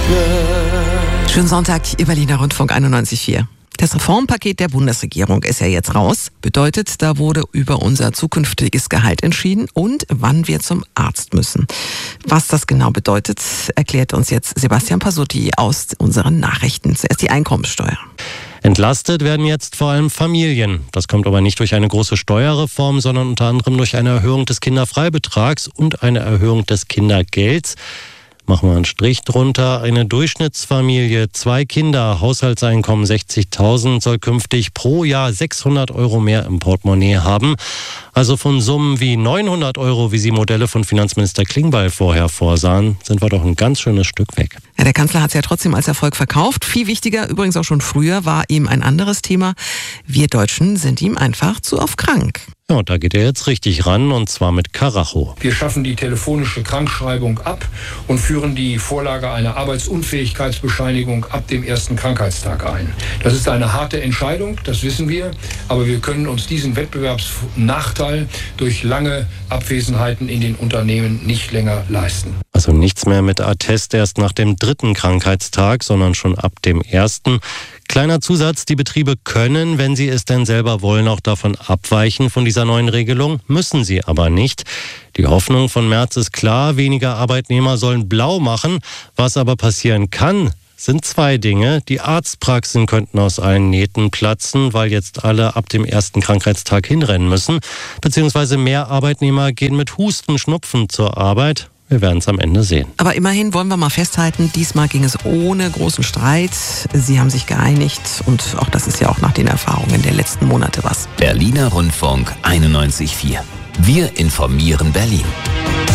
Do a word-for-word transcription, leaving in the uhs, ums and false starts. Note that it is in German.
Schönen Sonntag, ihr Berliner Rundfunk einundneunzig Komma vier. Das Reformpaket der Bundesregierung ist ja jetzt raus. Bedeutet, da wurde über unser zukünftiges Gehalt entschieden und wann wir zum Arzt müssen. Was das genau bedeutet, erklärt uns jetzt Sebastian Pasutti aus unseren Nachrichten. Zuerst die Einkommensteuer. Entlastet werden jetzt vor allem Familien. Das kommt aber nicht durch eine große Steuerreform, sondern unter anderem durch eine Erhöhung des Kinderfreibetrags und eine Erhöhung des Kindergelds. Machen wir einen Strich drunter. Eine Durchschnittsfamilie, zwei Kinder, Haushaltseinkommen sechzigtausend, soll künftig pro Jahr sechshundert Euro mehr im Portemonnaie haben. Also von Summen wie neunhundert Euro, wie sie Modelle von Finanzminister Klingbeil vorher vorsahen, sind wir doch ein ganz schönes Stück weg. Ja, der Kanzler hat es ja trotzdem als Erfolg verkauft. Viel wichtiger, übrigens auch schon früher, war ihm ein anderes Thema. Wir Deutschen sind ihm einfach zu oft krank. Ja, und da geht er jetzt richtig ran, und zwar mit Karacho. Wir schaffen die telefonische Krankschreibung ab und führen die Vorlage einer Arbeitsunfähigkeitsbescheinigung ab dem ersten Krankheitstag ein. Das ist eine harte Entscheidung, das wissen wir, aber wir können uns diesen Wettbewerbsnachteil durch lange Abwesenheiten in den Unternehmen nicht länger leisten. Also nichts mehr mit Attest erst nach dem dritten Krankheitstag, sondern schon ab dem ersten. Kleiner Zusatz, die Betriebe können, wenn sie es denn selber wollen, auch davon abweichen von dieser neuen Regelung, müssen sie aber nicht. Die Hoffnung von Merz ist klar, weniger Arbeitnehmer sollen blau machen. Was aber passieren kann, sind zwei Dinge. Die Arztpraxen könnten aus allen Nähten platzen, weil jetzt alle ab dem ersten Krankheitstag hinrennen müssen. Beziehungsweise mehr Arbeitnehmer gehen mit Husten, Schnupfen zur Arbeit. Wir werden es am Ende sehen. Aber immerhin wollen wir mal festhalten, diesmal ging es ohne großen Streit. Sie haben sich geeinigt und auch das ist ja auch nach den Erfahrungen der letzten Monate was. Berliner Rundfunk einundneunzig Komma vier. Wir informieren Berlin.